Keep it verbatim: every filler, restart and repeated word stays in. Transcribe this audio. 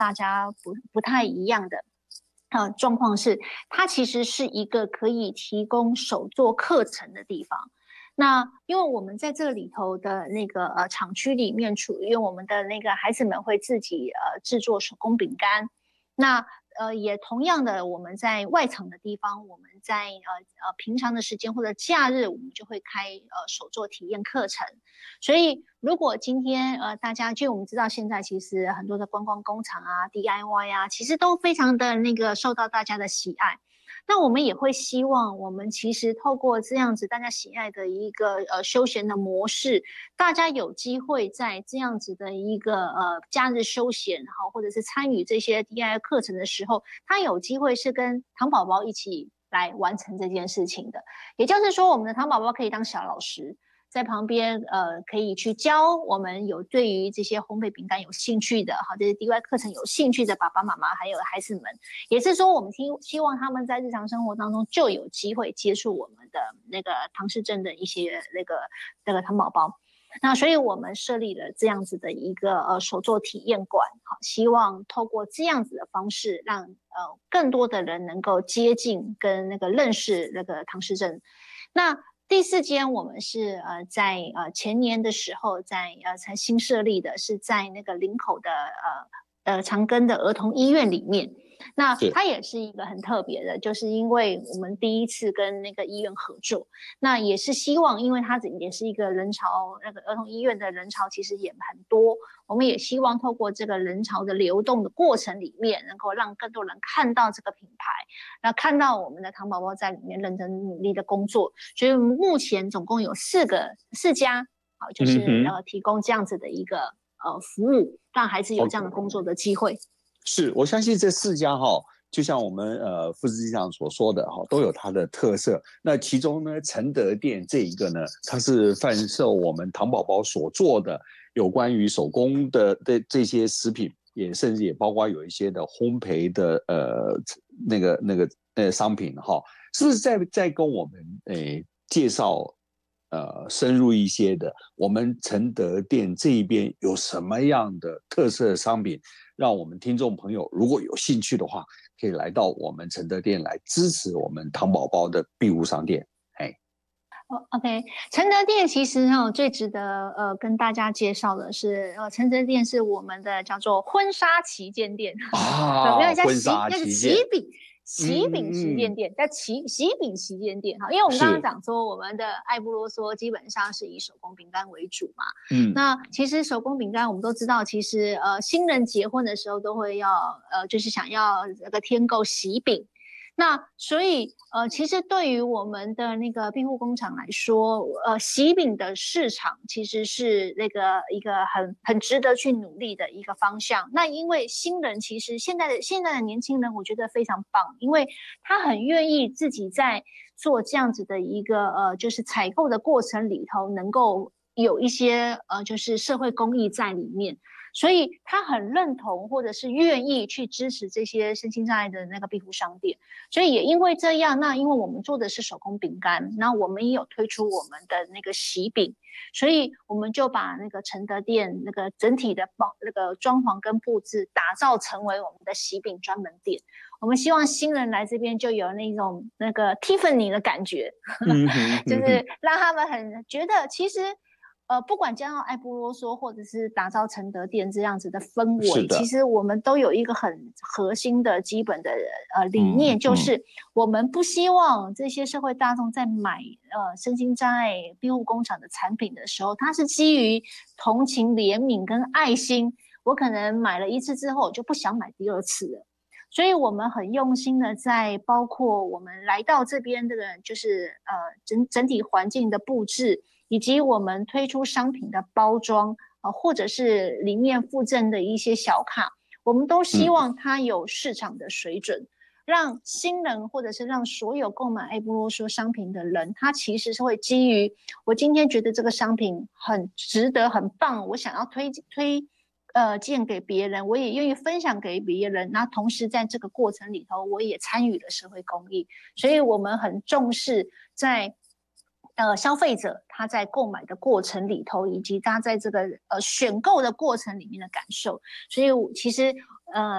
大家不不太一样的。呃，状况是，它其实是一个可以提供手作课程的地方。那因为我们在这个里头的那个呃厂区里面，处于我们的那个孩子们会自己呃制作手工饼干。那呃也同样的，我们在外场的地方，我们在呃呃平常的时间或者假日，我们就会开呃手作体验课程。所以如果今天呃大家，就我们知道现在其实很多的观光工厂啊、D I Y 啊，其实都非常的那个受到大家的喜爱。那我们也会希望，我们其实透过这样子大家喜爱的一个呃休闲的模式，大家有机会在这样子的一个呃假日休闲，好，或者是参与这些 D I Y 课程的时候，他有机会是跟糖宝宝一起来完成这件事情的。也就是说，我们的糖宝宝可以当小老师，在旁边呃可以去教我们有对于这些烘焙饼干有兴趣的，好，这些 D I Y 课程有兴趣的爸爸妈妈还有孩子们，也是说我们希希望他们在日常生活当中就有机会接触我们的那个唐氏症的一些那个那个糖宝宝。那所以我们设立了这样子的一个呃手作体验馆，好，希望透过这样子的方式，让呃更多的人能够接近跟那个认识那个唐氏症。那第四间我们是呃在呃前年的时候在呃才新设立的，是在那个林口的呃呃长庚的儿童医院里面。那它也是一个很特别的，就是因为我们第一次跟那个医院合作，那也是希望，因为它也是一个人潮，那个儿童医院的人潮其实也很多，我们也希望透过这个人潮的流动的过程里面，能够让更多人看到这个品牌，那看到我们的糖宝宝在里面认真努力的工作。所以目前总共有四个四家，好，就是呃提供这样子的一个呃服务，让孩子有这样的工作的机会。 是，我相信这四家哈、哦，就像我们呃副司长所说的哈、哦，都有它的特色。那其中呢，承德店这一个呢，它是贩售我们糖宝宝所做的有关于手工的的这些食品，也甚至也包括有一些的烘焙的呃那个那个呃商品哈、哦，是不是在在跟我们诶介绍？呃，深入一些的，我们承德店这一边有什么样的特色商品，让我们听众朋友如果有兴趣的话，可以来到我们承德店来支持我们糖宝宝的庇护商店。哎， 哦 ，OK， 承德店其实哦最值得呃跟大家介绍的是，呃，承德店是我们的叫做婚纱旗舰店啊，没有叫喜，那是喜饼。喜饼旗舰店，叫喜喜饼旗舰店哈，因为我们刚刚讲说，我们的爱不啰嗦基本上是以手工饼干为主嘛。嗯，那其实手工饼干我们都知道，其实呃新人结婚的时候都会要呃就是想要那个添购喜饼。那所以呃，其实对于我们的那个庇护工厂来说，呃，喜饼的市场其实是那个一个很很值得去努力的一个方向。那因为新人其实现在的现在的年轻人，我觉得非常棒，因为他很愿意自己在做这样子的一个呃，就是采购的过程里头，能够有一些呃，就是社会公益在里面。所以他很认同或者是愿意去支持这些身心障碍的那个庇护商店，所以也因为这样，那因为我们做的是手工饼干，那我们也有推出我们的那个喜饼，所以我们就把那个承德店那个整体的包那个装潢跟布置打造成为我们的喜饼专门店。我们希望新人来这边就有那种那个 Tiffany 的感觉，就是让他们很觉得其实。呃，不管将要爱不啰嗦，或者是打造承德店这样子的氛围，其实我们都有一个很核心的基本的呃理念，嗯、就是我们不希望这些社会大众在买呃身心障碍庇护工厂的产品的时候，它是基于同情、怜悯跟爱心。我可能买了一次之后，我就不想买第二次了。所以我们很用心的在包括我们来到这边这个就是呃整整体环境的布置。以及我们推出商品的包装，呃，或者是里面附赠的一些小卡，我们都希望它有市场的水准，嗯、让新人或者是让所有购买爱不啰嗦商品的人，他其实是会基于我今天觉得这个商品很值得、很棒，我想要推推呃荐给别人，我也愿意分享给别人。那同时在这个过程里头，我也参与了社会公益，所以我们很重视在。呃，消费者他在购买的过程里头，以及他在这个呃选购的过程里面的感受，所以其实呃。